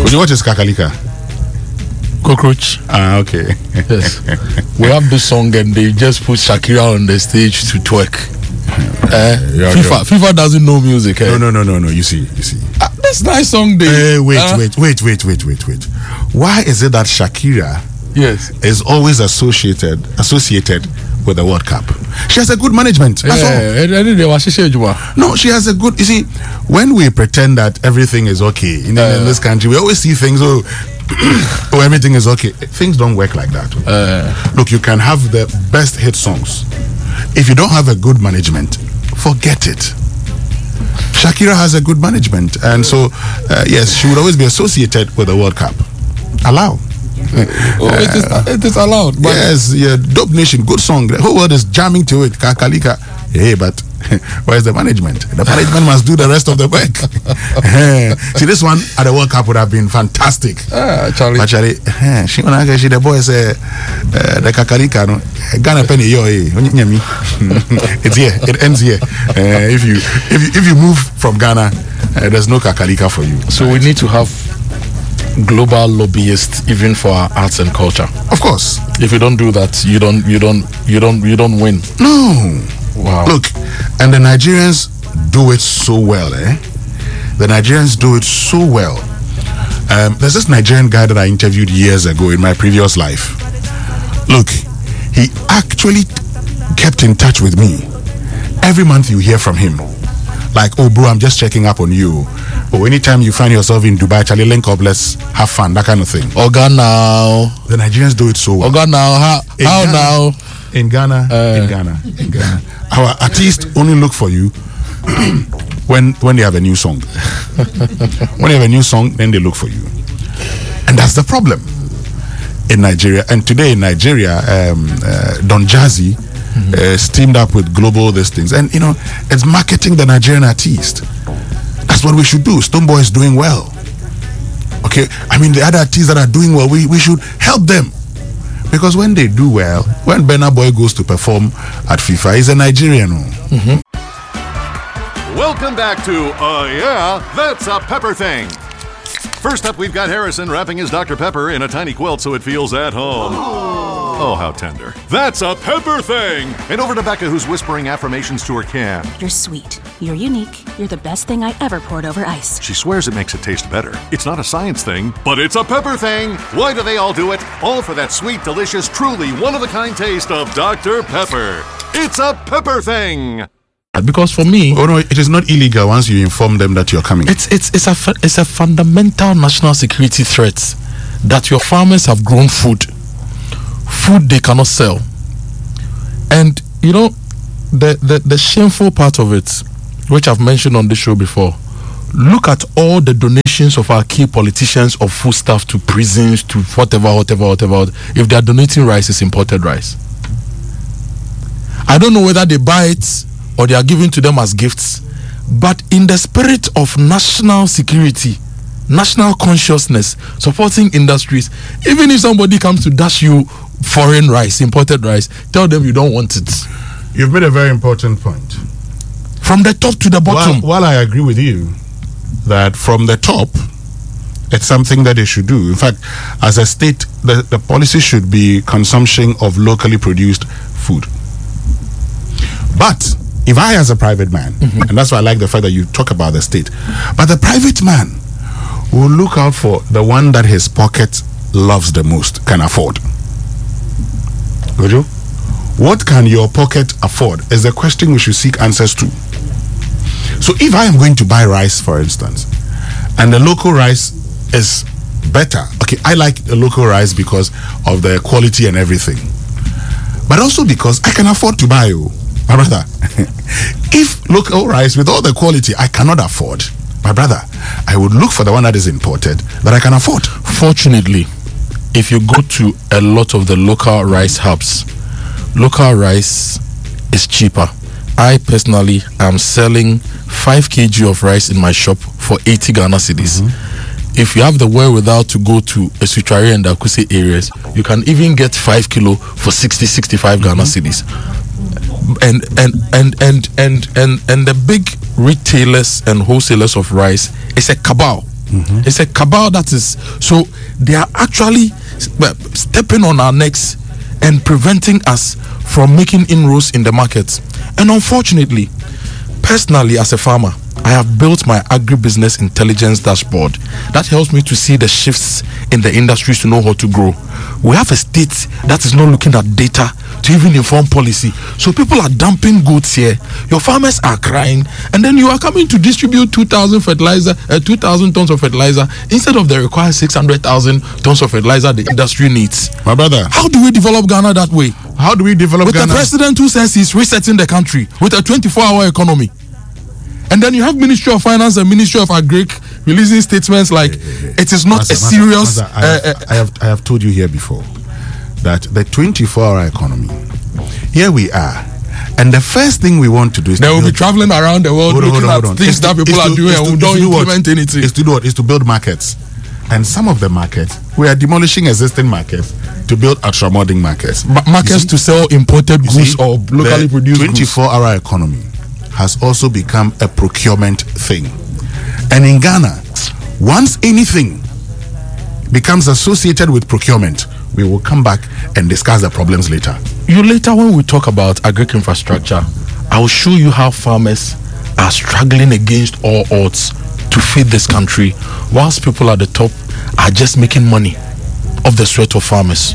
What is kakalika? Cockroach. Okay. Yes. We have this song and they just put Shakira on the stage to twerk. FIFA doesn't know music. No. You see. That's nice song. Wait. Why is it that Shakira is always associated with the World Cup? She has a good management. That's all. No, she has a good. You see, when we pretend that everything is okay in this country, we always see things. Oh, everything is okay. Things don't work like that. Look, you can have the best hit songs. If you don't have a good management, forget it. Shakira has a good management, and so yes, she would always be associated with the World Cup. Allow. It is allowed. But yes, Dope Nation, good song. The whole world is jamming to it. Kakalika. Hey, but where's the management? The management must do the rest of the work. See, this one at the World Cup would have been fantastic. Charlie. Actually, she the boy say the Kakalika no Ghana penny yo it's here. It ends here. If you move from Ghana, there's no Kakalika for you. So we need to have global lobbyists even for our arts and culture. Of course. If you don't do that, you don't win. No. Wow. Look, and the Nigerians do it so well, The Nigerians do it so well. There's this Nigerian guy that I interviewed years ago in my previous life. Look, he actually kept in touch with me. Every month you hear from him. Like, oh bro, I'm just checking up on you. Or anytime you find yourself in Dubai, Charlie, link up, let's have fun, that kind of thing. Oga now. The Nigerians do it so well. Oga now, how now? In Ghana. Our artists only look for you when they have a new song. When they have a new song, then they look for you. And that's the problem in Nigeria. And today in Nigeria, Don Jazzy teamed up with Global these things. And, it's marketing the Nigerian artist. That's what we should do. Stonebwoy is doing well. Okay? I mean, the other artists that are doing well, we should help them. Because when they do well, when Burna Boy goes to perform at FIFA, he's a Nigerian. Welcome back to Yeah, That's a Pepper Thing. First up, we've got Harrison wrapping his Dr. Pepper in a tiny quilt so it feels at home. Oh, how tender. That's a Pepper Thing! And over to Becca, who's whispering affirmations to her can. You're sweet. You're unique. You're the best thing I ever poured over ice. She swears it makes it taste better. It's not a science thing, but it's a pepper thing. Why do they all do it? All for that sweet, delicious, truly one-of-a-kind taste of Dr. Pepper. It's a pepper thing. Because for me, oh no, it is not illegal once you inform them that you're coming. It's a fundamental national security threat that your farmers have grown food they cannot sell. And the shameful part of it, which I've mentioned on this show before, look at all the donations of our key politicians of foodstuff to prisons, to whatever. If they are donating rice, it's imported rice. I don't know whether they buy it or they are given to them as gifts, but in the spirit of national security, national consciousness, supporting industries, even if somebody comes to dash you foreign rice, imported rice, tell them you don't want it. You've made a very important point. From the top to the bottom. While I agree with you that from the top, it's something that they should do. In fact, as a state, the policy should be consumption of locally produced food. But if I, as a private man, and that's why I like the fact that you talk about the state, but the private man will look out for the one that his pocket loves the most, can afford. Would you? What can your pocket afford is the question we should seek answers to. So if I am going to buy rice, for instance, and the local rice is better, okay, I like the local rice because of the quality and everything, but also because I can afford to buy, my brother. If local rice with all the quality I cannot afford, my brother, I would look for the one that is imported that I can afford. Fortunately, if you go to a lot of the local rice hubs, local rice is cheaper. I personally am selling 5 kg of rice in my shop for 80 Ghana cedis. If you have the wherewithal to go to Esuchari and Akuse areas, you can even get 5 kilo for 60-65 Ghana cedis. And the big retailers and wholesalers of rice is a cabal. It's a cabal that is, so they are actually stepping on our necks and preventing us from making inroads in the market. And unfortunately, personally as a farmer, I have built my agribusiness intelligence dashboard that helps me to see the shifts in the industries to know how to grow. We have a state that is not looking at data to even inform policy. So people are dumping goods here. Your farmers are crying, and then you are coming to distribute 2,000 tons of fertilizer instead of the required 600,000 tons of fertilizer the industry needs. My brother, how do we develop Ghana that way? How do we develop with Ghana? With a president who says he's resetting the country with a 24-hour economy. And then you have Ministry of Finance and Ministry of Agric releasing statements like it is not a serious. I have told you here before that the 24-hour economy. Here we are, and the first thing we want to do is they will be traveling around the world looking at things that people are doing and we don't implement anything. Is to do what? Is to build markets, and some of the markets we are demolishing existing markets to build ultra-modern markets. Markets to sell imported goods or locally produced goods. 24-hour economy has also become a procurement thing. And in Ghana, once anything becomes associated with procurement, we will come back and discuss the problems later. When we talk about agric infrastructure, I will show you how farmers are struggling against all odds to feed this country, whilst people at the top are just making money off the sweat of farmers.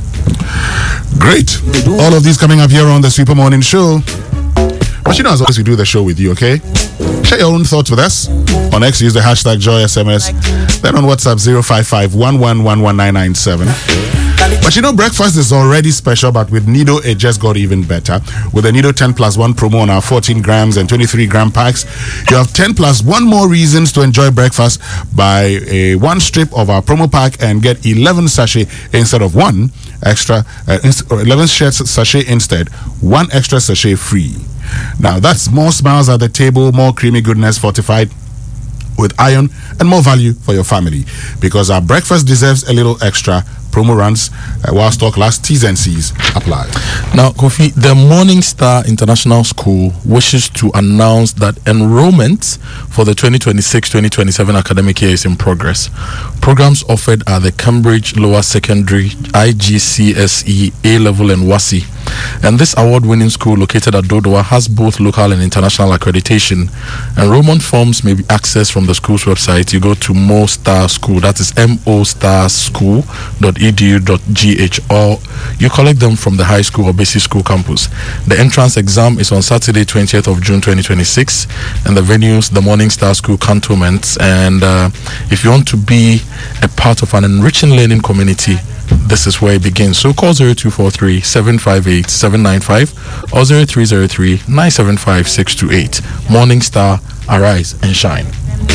Great. All of these coming up here on the Super Morning Show. But as always, we do the show with you, okay? Share your own thoughts with us. On X, use the hashtag JoySMS. Then on WhatsApp, 055-111-11997. But breakfast is already special, but with Nido, it just got even better. With the Nido 10+1 promo on our 14 grams and 23 gram packs, you have 10+1 more reasons to enjoy breakfast. Buy one strip of our promo pack and get 11 sachet instead of one extra, 11 sachet instead, one extra sachet free. Now that's more smiles at the table, more creamy goodness fortified with iron, and more value for your family, because our breakfast deserves a little extra. Promo runs while stock lasts. T's and C's apply. Now, Kofi, the Morning Star International School wishes to announce that enrollment for the 2026-2027 academic year is in progress. Programs offered are the Cambridge Lower Secondary, IGCSE, A-Level and WASSCE. And this award-winning school located at Dodowa has both local and international accreditation. Enrollment forms may be accessed from the school's website. You go to Mo Star School, that is mostarschool.edu.gh, or you collect them from the high school or basic school campus. The entrance exam is on Saturday, 20th of June 2026, and the venues, the Morning Star School cantonments. And if you want to be a part of an enriching learning community, this is where it begins. So call 0243-758-795 or 0303-975-628. Morning Star, arise and shine.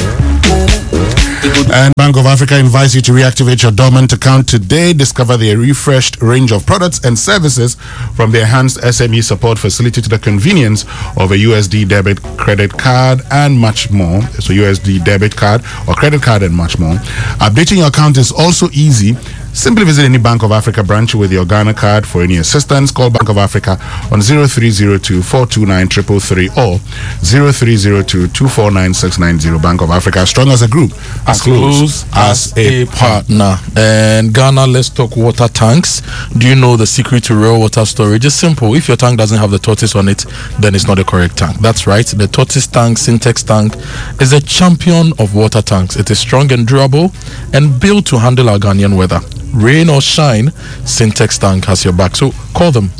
And Bank of Africa invites you to reactivate your dormant account today. Discover their refreshed range of products and services, from the enhanced SME support facility to the convenience of a USD debit, credit card, and much more. So USD debit card or credit card and much more. Updating your account is also easy. Simply visit any Bank of Africa branch with your Ghana card. For any assistance, call Bank of Africa on 0302-429-333 or 0302-249-690. Bank of Africa, strong as a group, as close as a partner. And Ghana, let's talk water tanks. Do you know the secret to real water storage? It's simple. If your tank doesn't have the tortoise on it, then it's not the correct tank. That's right. The tortoise tank, Syntex tank, is a champion of water tanks. It is strong and durable and built to handle our Ghanaian weather. Rain or shine, Syntex tank has your back. So call them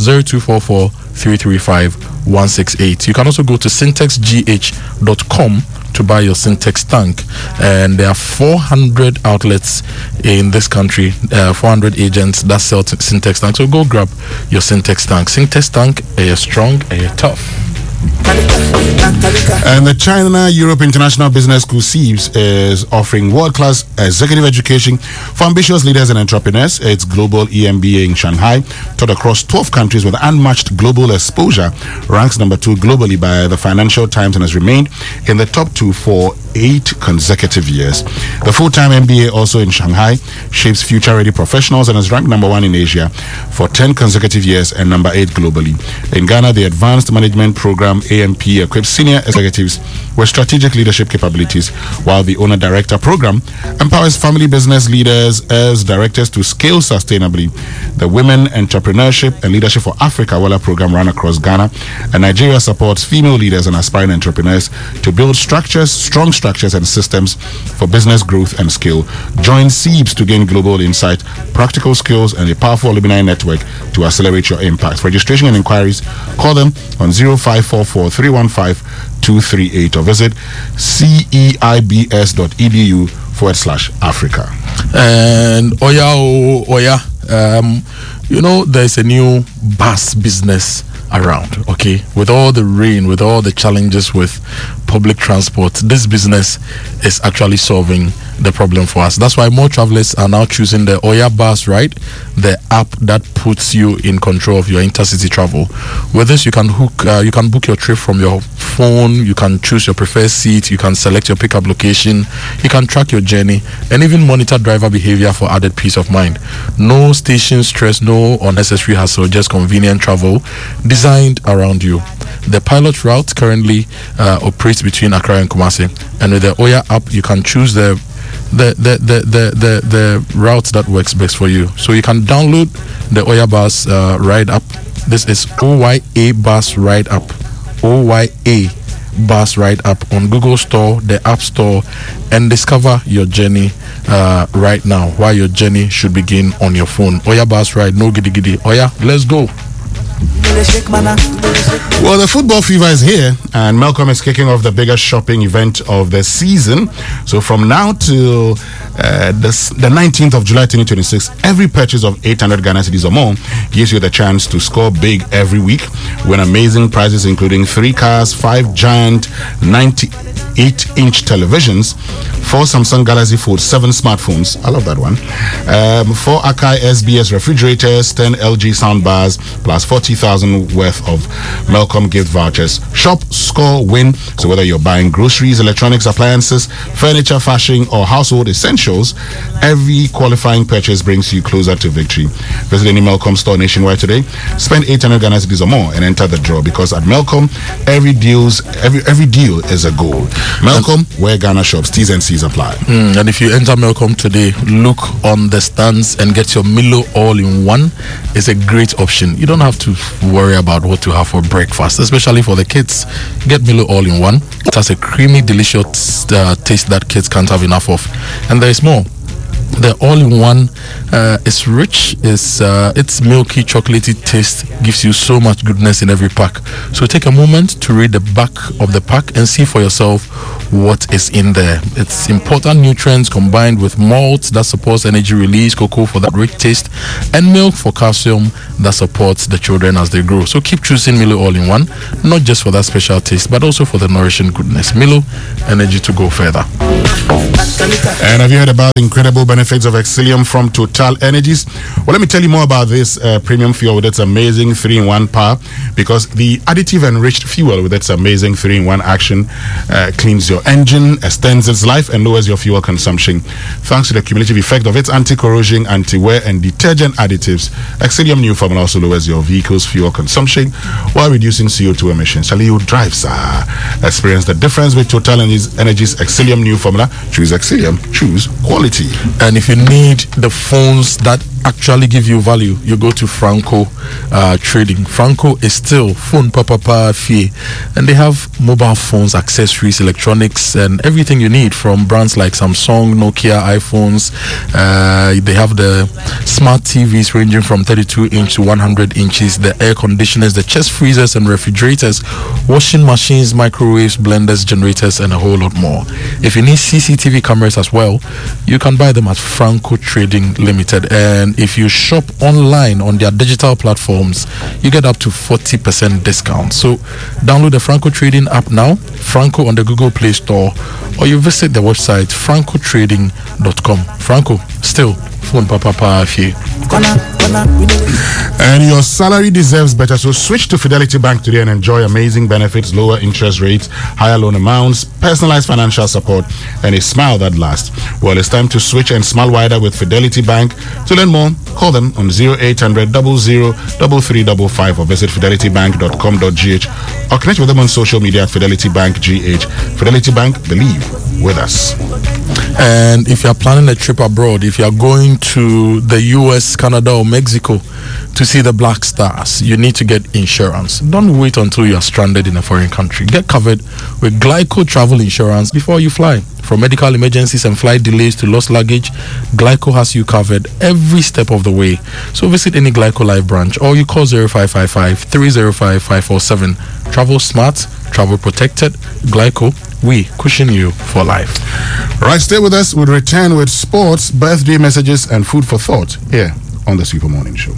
0244-335-168. You can also go to syntexgh.com to buy your Syntex tank, and there are 400 outlets in this country, 400 agents that sell Syntex tank. So go grab your Syntex tank. Syntex tank, strong, tough. And the China Europe International Business School CEIBS is offering world-class executive education for ambitious leaders and entrepreneurs. Its global EMBA in Shanghai, taught across 12 countries with unmatched global exposure, ranks number 2 globally by the Financial Times and has remained in the top 2 for 8 consecutive years. The full-time MBA, also in Shanghai, shapes future-ready professionals and is ranked number 1 in Asia for 10 consecutive years and number 8 globally. In Ghana, the Advanced Management Program AMP equips senior executives with strategic leadership capabilities, while the Owner-Director Program empowers family business leaders as directors to scale sustainably. The Women Entrepreneurship and Leadership for Africa WELA program run across Ghana, and Nigeria supports female leaders and aspiring entrepreneurs to build strong structures and systems for business growth and scale. Join SEEBS to gain global insight, practical skills, and a powerful alumni network to accelerate your impact. For registration and inquiries, call them on 0544 315 238 or visit ceibs.edu/Africa. And Oya, there's a new bus business around, okay? With all the rain, with all the challenges with public transport, this business is actually solving the problem for us. That's why more travelers are now choosing the Oya Bus Ride, the app that puts you in control of your intercity travel. With this, you can book your trip from your phone, you can choose your preferred seat, you can select your pickup location, you can track your journey, and even monitor driver behavior for added peace of mind. No station stress, no unnecessary hassle, just convenient travel designed around you. The pilot route currently operates between Accra and Kumasi, and with the Oya app, you can choose the route that works best for you. So you can download the Oya Bus Ride app. This is OYA Bus Ride app. OYA Bus Ride app on Google Store, the App Store, and discover your journey right now. Why your journey should begin on your phone. Oya Bus Ride, no giddy giddy. Oya, let's go. Well, the football fever is here, and Melcom is kicking off the biggest shopping event of the season. So from now till the 19th of July 2026, every purchase of 800 Ghana cedis or more gives you the chance to score big every week. Win amazing prizes including 3 cars, 5 giant 98-inch televisions, 4 Samsung Galaxy Fold 7 smartphones. I love that one. 4 Akai SBS refrigerators, 10 LG soundbars, plus 40,000 worth of Melcom gift vouchers. Shop, score, win. So whether you're buying groceries, electronics, appliances, furniture, fashion, or household essentials, every qualifying purchase brings you closer to victory. Visit any Melcom store nationwide today. Spend 800 Ghana cedis or more and enter the draw, because at Melcom, every deal is a goal. Melcom, where Ghana shops. T's and C's apply. And if you enter Melcom today, look on the stands and get your Milo all-in-one. It's a great option. You don't have to worry about what to have for breakfast, especially for the kids. Get Milo all-in-one. It has a creamy, delicious taste that kids can't have enough of. And there is more. The all-in-one is rich, it's milky, chocolatey taste, gives you so much goodness in every pack. So take a moment to read the back of the pack and see for yourself what is in there. It's important nutrients combined with malt that supports energy release, cocoa for that rich taste, and milk for calcium that supports the children as they grow. So keep choosing Milo all-in-one, not just for that special taste, but also for the nourishing goodness. Milo, energy to go further. And have you heard about the incredible benefits of Exilium from Total Energies? Well, let me tell you more about this premium fuel with its amazing 3-in-1 power, because the additive enriched fuel with its amazing 3-in-1 action cleans your engine, extends its life, and lowers your fuel consumption. Thanks to the cumulative effect of its anti-corrosion, anti-wear, and detergent additives, Exilium new formula also lowers your vehicle's fuel consumption while reducing CO2 emissions. Shall you drive, sir? Experience the difference with Total Energies Exilium new formula. Choose Exilium, choose quality. And if you need the phones that actually give you value, you go to Franco Trading. Franco is still phone papa fee, and they have mobile phones, accessories, electronics, and everything you need from brands like Samsung, Nokia, iPhones. They have the smart TVs ranging from 32 inch to 100 inches, the air conditioners, the chest freezers and refrigerators, washing machines, microwaves, blenders, generators, and a whole lot more. If you need CCTV cameras as well, you can buy them at Franco Trading Limited. And if you shop online on their digital platforms, you get up to 40% discount. So download the Franco Trading app now, Franco on the Google Play Store, or you visit the website francotrading.com. Franco, still phone papa fee. And your salary deserves better, so switch to Fidelity Bank today and enjoy amazing benefits, lower interest rates, higher loan amounts, personalized financial support, and a smile that lasts. Well, it's time to switch and smile wider with Fidelity Bank. To learn more, call them on 0800 00 3355 or visit fidelitybank.com.gh or connect with them on social media at Fidelity Bank GH. Fidelity Bank, believe with us. And if you're planning a trip abroad, if you're going to the US, Canada, or Mexico to see the Black Stars, you need to get insurance. Don't wait until you're stranded in a foreign country. Get covered with Glyco travel insurance before you fly. From medical emergencies and flight delays to lost luggage, Glyco has you covered every step of the way. So visit any Glyco Live branch or you call 0555 305 547. Travel smart, travel protected. Glyco, we cushion you for life. Right, stay with us. We'll return with sports, birthday messages, and food for thought here on the Super Morning Show.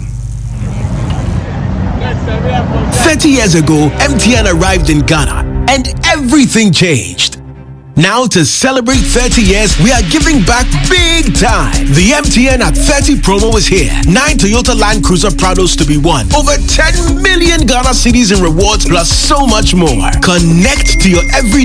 30 years ago, MTN arrived in Ghana and everything changed. Now, to celebrate 30 years, we are giving back big time. The MTN at 30 promo is here. 9 Toyota Land Cruiser Prados to be won. Over 10 million Ghana cedis in rewards plus so much more. Connect to your every